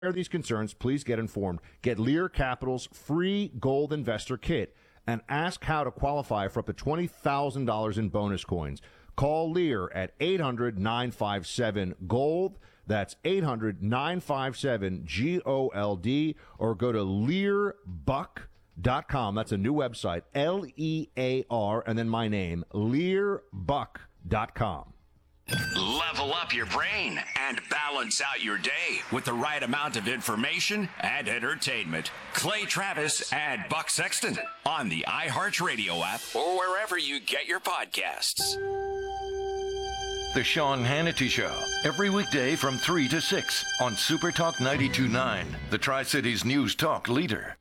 these concerns, please get informed. Get Lear Capital's free Gold Investor Kit and ask how to qualify for up to $20,000 in bonus coins. Call Lear at 800-957-GOLD. That's 800-957-GOLD, or go to LearBuck.com. That's a new website, Lear, and then my name, LearBuck.com. Level up your brain and balance out your day with the right amount of information and entertainment. Clay Travis and Buck Sexton on the iHeartRadio app or wherever you get your podcasts. The Sean Hannity Show, every weekday from 3 to 6 on Super Talk 92.9, the Tri-Cities News Talk leader.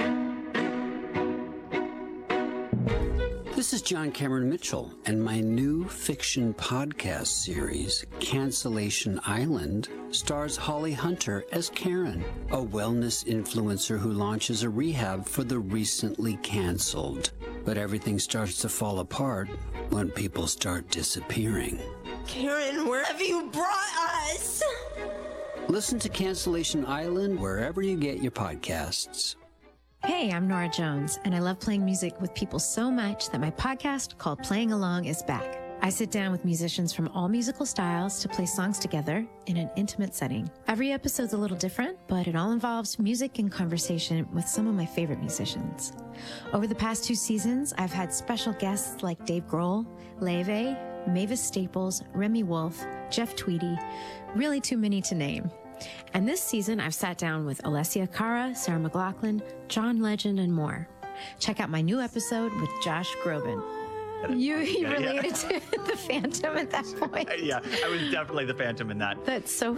This is John Cameron Mitchell, and my new fiction podcast series, Cancellation Island, stars Holly Hunter as Karen, a wellness influencer who launches a rehab for the recently canceled. But everything starts to fall apart when people start disappearing. Karen, where have you brought us? Listen to Cancellation Island wherever you get your podcasts. Hey, I'm Nora Jones, and I love playing music with people so much that my podcast called Playing Along is back. I sit down with musicians from all musical styles to play songs together in an intimate setting. Every episode's a little different, but it all involves music and conversation with some of my favorite musicians. Over the past 2 seasons, I've had special guests like Dave Grohl, Leve, Mavis Staples, Remy Wolf, Jeff Tweedy, really too many to name. And this season, I've sat down with Alessia Cara, Sarah McLachlan, John Legend, and more. Check out my new episode with Josh Groban. You related to the Phantom at that point? Yeah, I was definitely the Phantom in that. That's so